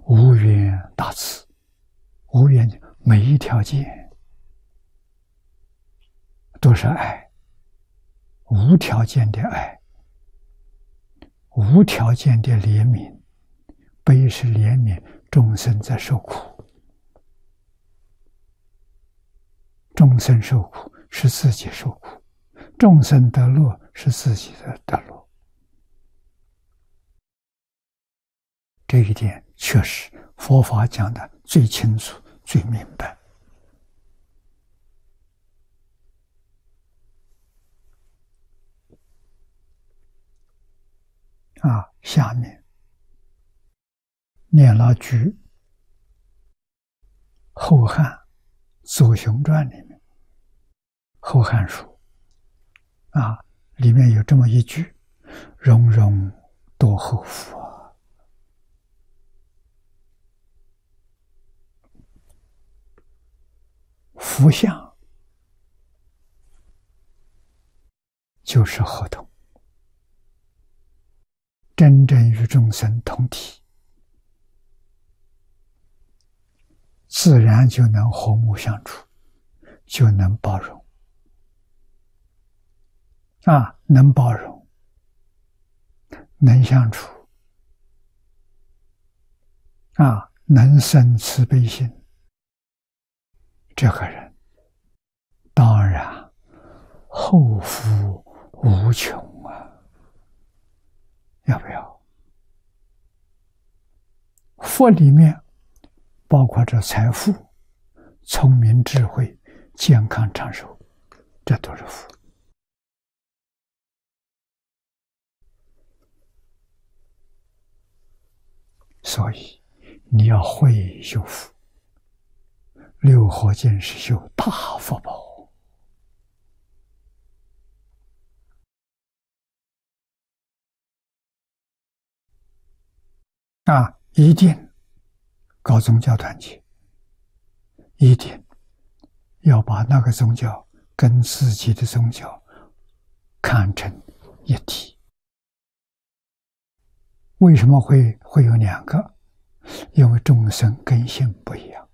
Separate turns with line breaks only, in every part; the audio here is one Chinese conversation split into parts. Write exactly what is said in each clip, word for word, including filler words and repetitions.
无缘大慈，无缘每一条件都是爱，无条件的爱，无条件的怜悯。悲是怜悯众生在受苦，众生受苦是自己受苦，众生得乐是自己的得乐。这一点确实佛法讲的最清楚、最明白。啊，下面念老居《后汉左雄传》里面，《后汉书》啊，里面有这么一句：“荣荣多后福啊。”福相就是合同，真正与众生同体，自然就能和睦相处，就能包容。啊，能包容，能相处，啊，能生慈悲心，这个人当然后福无穷啊！要不要？福里面包括着财富、聪明、智慧、健康、长寿，这都是福。所以你要会修福，六合敬是修大福报。啊，一定搞宗教团结，一定要把那个宗教跟自己的宗教看成一体。为什么会会有两个？因为众生根性不一样，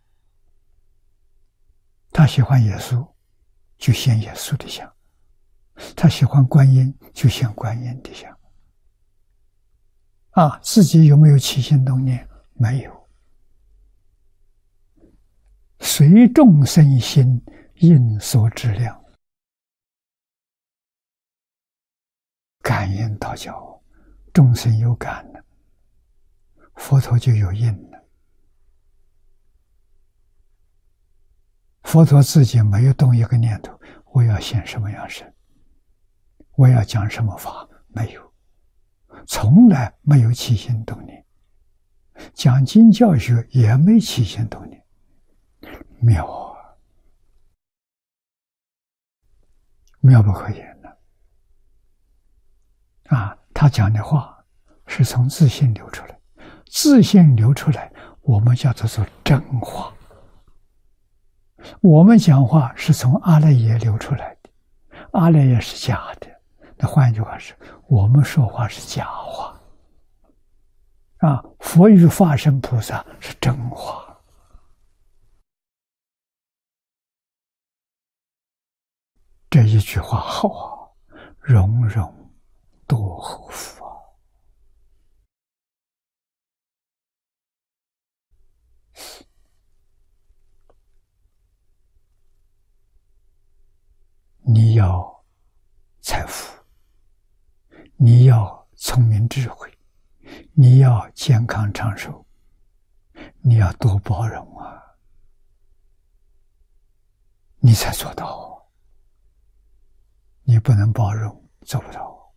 他喜欢耶稣，就献耶稣的像；他喜欢观音，就献观音的像。啊，自己有没有起心动念？没有。随众生心，应所知量。感应道教，众生有感了，佛陀就有应了。佛陀自己没有动一个念头，我要现什么样身，我要讲什么法，没有，从来没有起心动念。讲经教学也没起心动念，妙啊，妙不可言的啊！他讲的话是从自信流出来，自信流出来，我们叫做做真话。我们讲话是从阿赖耶流出来的，阿赖耶是假的。那换一句话是，我们说话是假话。啊，佛与法身菩萨是真话。这一句话好啊，荣荣多后福啊！你要财富，你要聪明智慧，你要健康长寿，你要多包容啊，你才做到。你不能包容，做不到。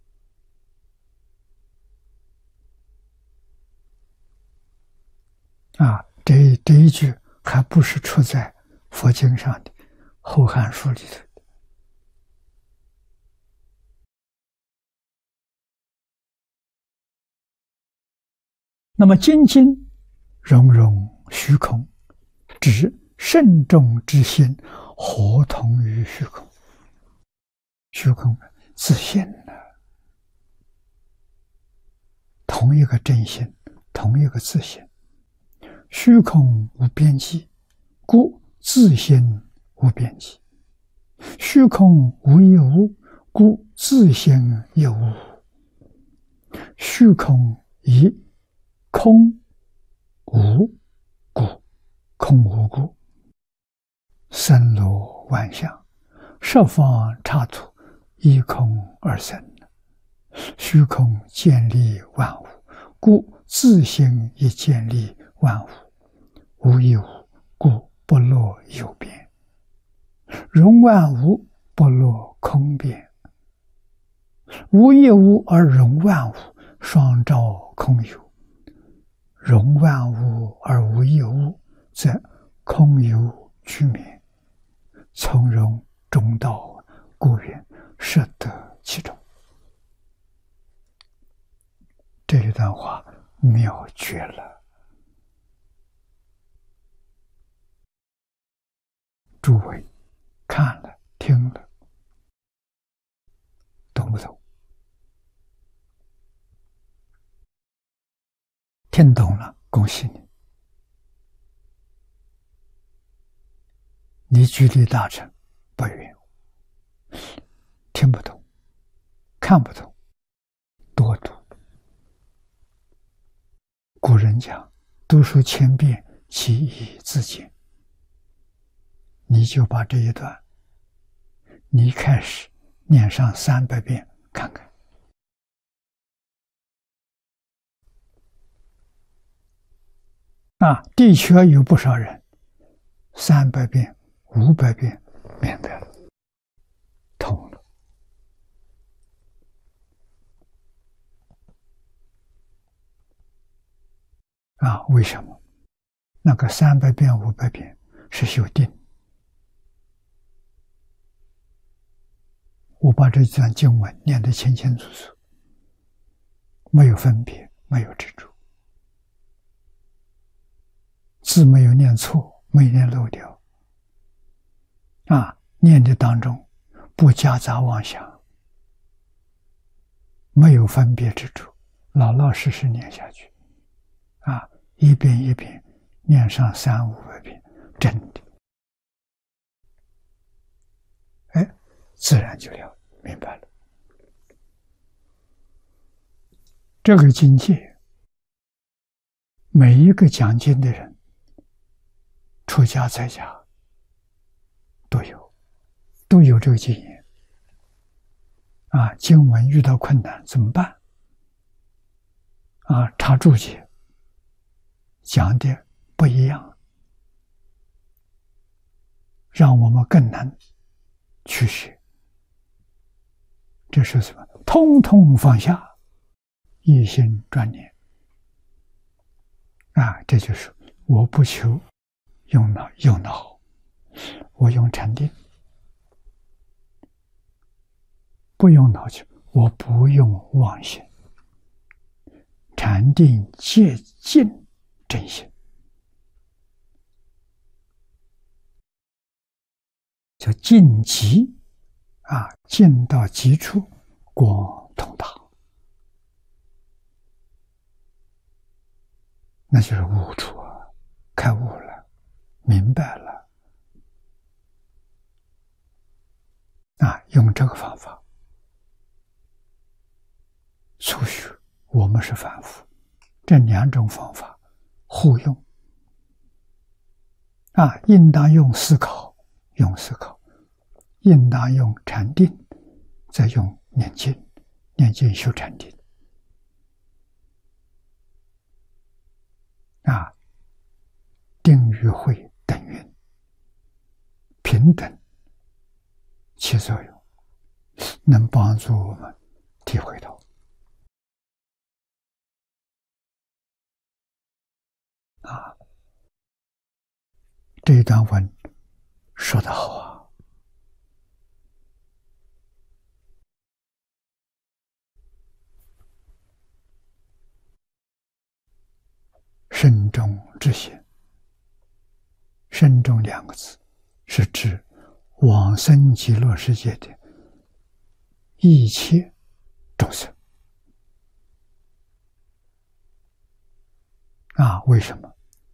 啊，这这一句还不是出在佛经上的，《后汉书》里头。那么精进融融虚空，指慎重之心合同于虚空。虚空自信了，同一个真心，同一个自信， 虚空无边际，故自性无边际；虚空无一物，故自性有物。虚空一空无故，空无故，森罗万象，十方刹土，一空而生。虚空建立万物，故自性亦建立万物。无一物，故不落有边；容万物，不落空边。无一物而容万物，双照空有；容万物而无一物，则空有俱灭。从容中道，故云摄得其中。这一段话妙绝了，诸位看了听了，懂不懂？听懂了，恭喜你，你距离大成不远。听不懂，看不懂，多读。古人讲，读书千遍，其义自见。你就把这一段，你开始念上三百遍看看。啊，的确有不少人三百遍、五百遍明白了，通了。啊，为什么？那个三百遍、五百遍是修定。我把这段经文念得清清楚楚，没有分别，没有执着，字没有念错，没念漏掉。啊，念的当中不夹杂妄想，没有分别执着，老老实实念下去。啊，一遍一遍念上三五百遍，真的，哎，自然就了明白了。这个境界，每一个讲经的人，出家在家都有，都有这个经验。啊，经文遇到困难怎么办？啊，查注解。讲的不一样，让我们更难去学。这是什么？通通放下，一心专念。啊，这就是我不求用脑用脑，我用禅定；不用脑去，我不用妄心。禅定接近真心，叫尽极啊，尽到极处，光通达，那就是悟处啊，开悟了，明白了啊，用这个方法初学，我们是凡夫，这两种方法互用啊，应当用思考，用思考，应当用禅定，再用念经，念经修禅定啊，定与慧等云，平等起作用，能帮助我们体会到。啊，这一段文说得好啊！慎终之险，慎终两个字是指往生极乐世界的一切众生啊！为什么？